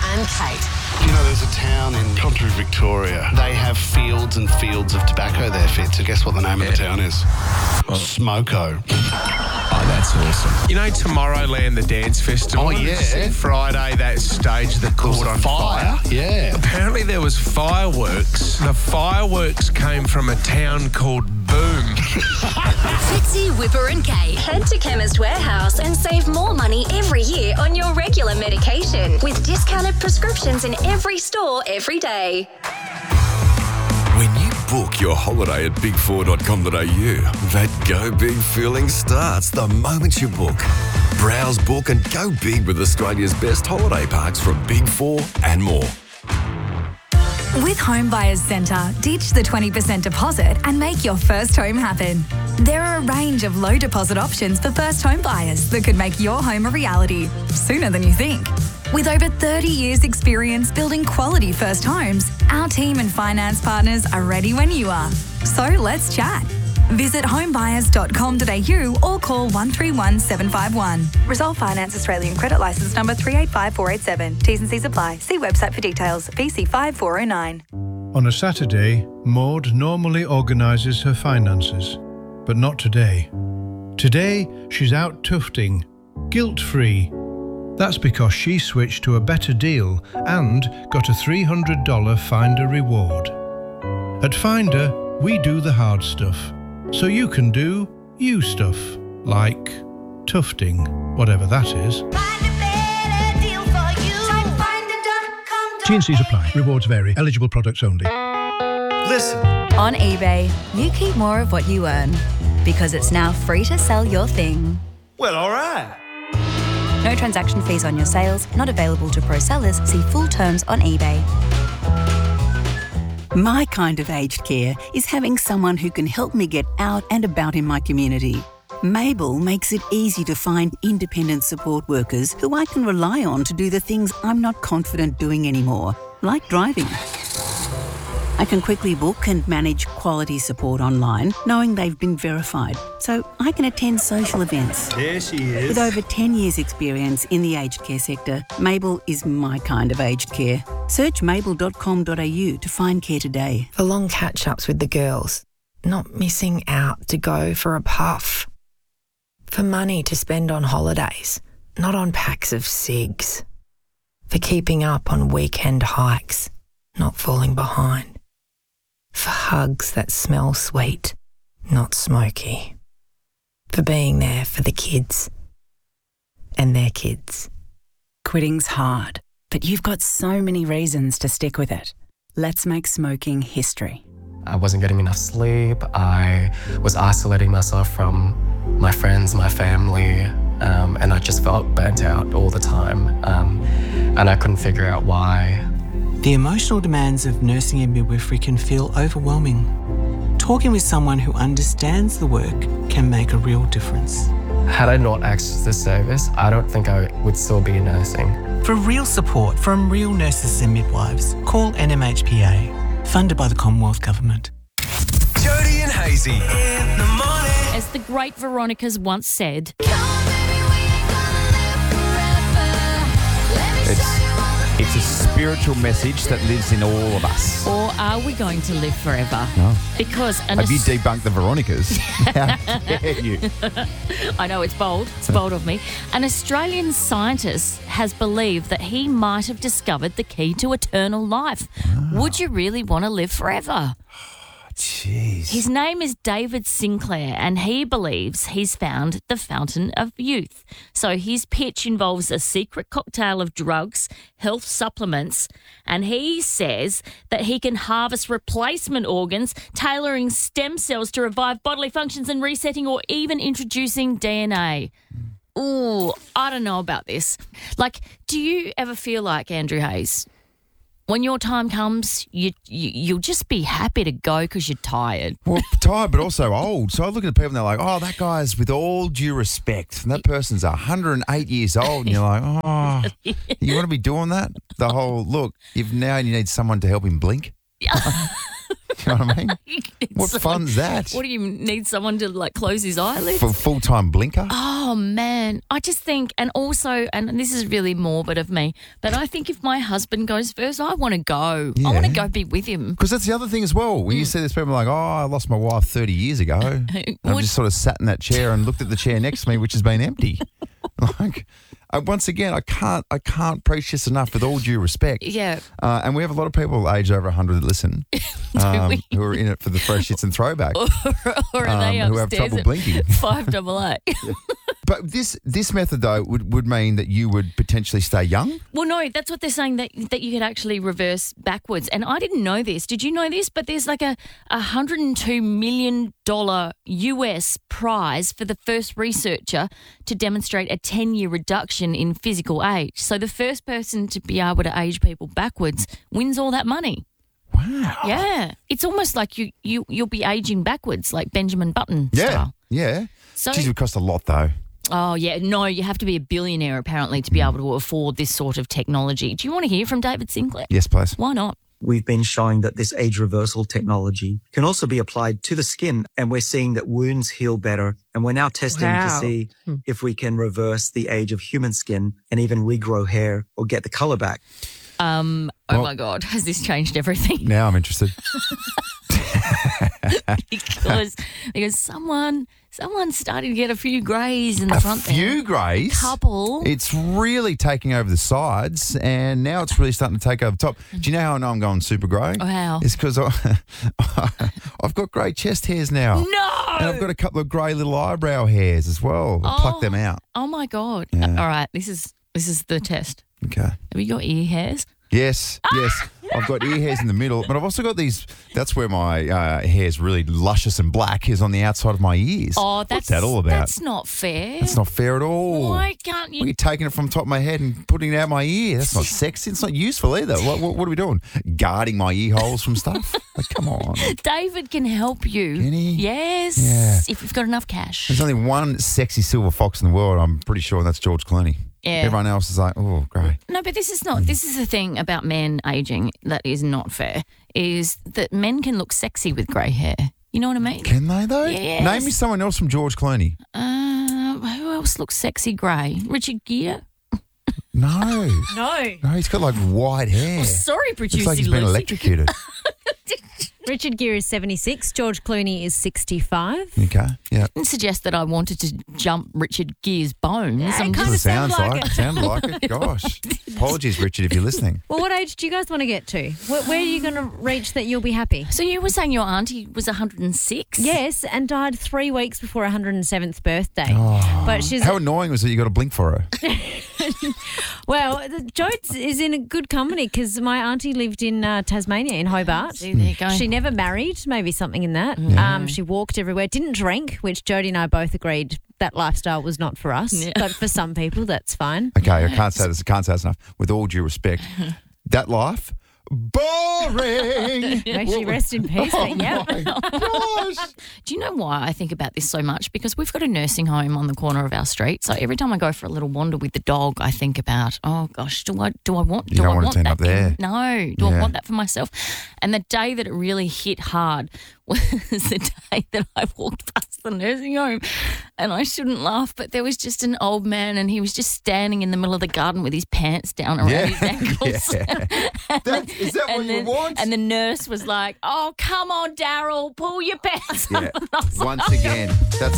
and Kate. You know, there's a town in country Victoria. They have fields and fields of tobacco there, Fitz. So guess what the name of the town is? Smoko. Oh, that's awesome. You know, Tomorrowland, the dance festival? Oh, yeah. Friday, that stage that caught on fire. Yeah. Apparently there was fireworks. The fireworks came from a town called Boom. Fitzy, Whipper and Kate. Head to Chemist Warehouse and save more money every year on your regular medication with discounted prescriptions in every store every day. When you book your holiday at big4.com.au, that go big feeling starts the moment you book. Browse, book and go big with Australia's best holiday parks from Big 4 and more. With Home Buyers Centre, ditch the 20% deposit and make your first home happen. There are a range of low deposit options for first home buyers that could make your home a reality sooner than you think. With over 30 years' experience building quality first homes, our team and finance partners are ready when you are. So let's chat. Visit homebuyers.com.au or call 131 751. Resolve Finance Australian Credit Licence number 385487. T's and C's apply. See website for details. VC 5409. On a Saturday, Maud normally organises her finances, but not today. Today, she's out tufting, guilt-free. That's because she switched to a better deal and got a $300 Finder reward. At Finder, we do the hard stuff, so you can do you stuff, like tufting, whatever that is. T&Cs apply. Rewards vary. Eligible products only. Listen. On eBay, you keep more of what you earn because it's now free to sell your thing. Well, all right. No transaction fees on your sales, not available to pro sellers. See full terms on eBay. My kind of aged care is having someone who can help me get out and about in my community. Mabel makes it easy to find independent support workers who I can rely on to do the things I'm not confident doing anymore, like driving. I can quickly book and manage quality support online, knowing they've been verified, so I can attend social events. There she is. With over 10 years' experience in the aged care sector, Mabel is my kind of aged care. Search mabel.com.au to find care today. For long catch-ups with the girls, not missing out to go for a puff. For money to spend on holidays, not on packs of cigs. For keeping up on weekend hikes, not falling behind. For hugs that smell sweet, not smoky. For being there for the kids and their kids. Quitting's hard, but you've got so many reasons to stick with it. Let's make smoking history. I wasn't getting enough sleep. I was isolating myself from my friends, my family, and I just felt burnt out all the time. And I couldn't figure out why. The emotional demands of nursing and midwifery can feel overwhelming. Talking with someone who understands the work can make a real difference. Had I not accessed this service, I don't think I would still be nursing. For real support from real nurses and midwives, call NMHPA, funded by the Commonwealth Government. Jody and Hazy in the morning. As the great Veronica's once said, It's a spiritual message that lives in all of us. or are we going to live forever? No. Because Have you debunked the Veronicas? How dare you? I know, it's bold. It's bold of me. An Australian scientist has believed that he might have discovered the key to eternal life. Would you really want to live forever? Jeez. His name is David Sinclair, and he believes he's found the fountain of youth. So his pitch involves a secret cocktail of drugs, health supplements, and he says that he can harvest replacement organs, tailoring stem cells to revive bodily functions and resetting or even introducing DNA. Ooh, I don't know about this. Like, do you ever feel like, Andrew Hayes, when your time comes, you'll just be happy to go because you're tired. Well, tired, but also old. So I look at people and they're like, oh, that guy's, with all due respect, and that person's 108 years old. And you're like, oh, you want to be doing that? The whole, look, if now you need someone to help him blink. You know what I mean? What fun's that? What do you need someone to like close his eyelids? For full-time blinker? Oh, man. I just think, and also, and this is really morbid of me, but I think if my husband goes first, I want to go. I want to go be with him. Because that's the other thing as well. When you see this people like, oh, I lost my wife 30 years ago. I've just sort of sat in that chair and looked at the chair next to me, which has been empty. Like, once again, I can't preach this enough with all due respect. Yeah. And we have a lot of people aged over 100 that listen who are in it for the fresh hits and throwback. Or are they who have upstairs trouble at blinking. 588? But this method, though, would mean that you would potentially stay young? Well, no, that's what they're saying, that you could actually reverse backwards. And I didn't know this. Did you know this? But there's like a $102 million US prize for the first researcher to demonstrate a 10-year reduction in physical age. So the first person to be able to age people backwards wins all that money. Wow. Yeah. It's almost like you'll be aging backwards, like Benjamin Button style. Yeah. So, Geez, it would cost a lot, though. Oh, yeah. No, you have to be a billionaire, apparently, to be able to afford this sort of technology. Do you want to hear from David Sinclair? Yes, please. Why not? We've been showing that this age reversal technology can also be applied to the skin, and we're seeing that wounds heal better. And we're now testing to see if we can reverse the age of human skin and even regrow hair or get the color back. My God, has this changed everything? Now I'm interested. because someone started to get a few greys in the front there. A few greys? Couple. It's really taking over the sides, and now it's really starting to take over the top. Do you know how I know I'm going super grey? How? It's because I've got grey chest hairs now. No! And I've got a couple of grey little eyebrow hairs as well. I'll pluck them out. Oh, my God. Yeah. All right, this is the test. Okay. Have you got ear hairs? Yes. I've got ear hairs in the middle, but I've also got these. That's where my hair's really luscious and black, is on the outside of my ears. Oh, what's that all about? That's not fair. That's not fair at all. Why can't you? Well, you're taking it from the top of my head and putting it out my ear. That's not sexy. It's not useful either. What are we doing? Guarding my ear holes from stuff? Like, come on. David can help you. Can he? Yes. Yeah. If you've got enough cash. There's only one sexy silver fox in the world, I'm pretty sure, and that's George Clooney. Yeah. Everyone else is like, oh, great. No, but this is the thing about men aging that is not fair, is that men can look sexy with grey hair. You know what I mean? Can they, though? Yes. Name me someone else from George Clooney. Who else looks sexy grey? Richard Gere? No. No. No, he's got like white hair. Oh, sorry, producer It's like he's been Lucy. electrocuted. Richard Gere is 76. George Clooney is 65. Okay, yeah. I didn't suggest that I wanted to jump Richard Gere's bones. I'm kinda just sounds like it. Sounds like it. Gosh. Apologies, Richard, if you're listening. Well, what age do you guys want to get to? Where are you going to reach that you'll be happy? So you were saying your auntie was 106? Yes, and died 3 weeks before her 107th birthday. Oh. But she's How annoying was it you got to blink for her? well, Jodes is in a good company because my auntie lived in Tasmania, in Hobart. See, there you go. She never married, maybe something in that. Yeah. She walked everywhere, didn't drink, which Jodie and I both agreed that lifestyle was not for us. Yeah. But for some people, that's fine. Okay, I can't say this. I can't say this enough. With all due respect, that life, boring. May she rest in peace. Oh But yeah. my gosh. Do you know why I think about this so much? Because we've got a nursing home on the corner of our street. So every time I go for a little wander with the dog, I think about, oh gosh, do I want? You don't want to turn that up there. No. Do I want that for myself? And the day that it really hit hard was the day that I walked past the nursing home, and I shouldn't laugh, but there was just an old man, and he was just standing in the middle of the garden with his pants down around his ankles. Is that what you want? And the nurse was like, "Oh, come on, Daryl, pull your pants up." Yeah. Once again, that's